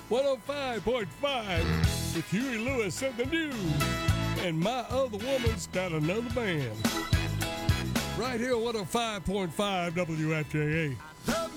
105.5 with Huey Lewis and the News. And My Other Woman's Got Another Man. Right here on 105.5 WFJA.